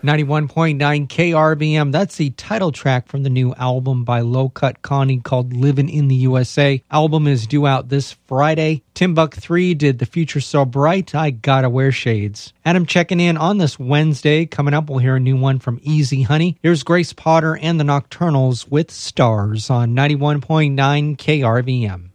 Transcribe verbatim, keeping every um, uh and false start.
ninety-one point nine K R V M. That's the title track from the new album by Low Cut Connie called Livin' in the U S A. Album is due out this Friday. Timbuk three did The Future So Bright, I Gotta Wear Shades. Adam checking in on this Wednesday. Coming up, we'll hear a new one from Easy Honey. Here's Grace Potter and the Nocturnals with Stars on ninety-one point nine K R V M.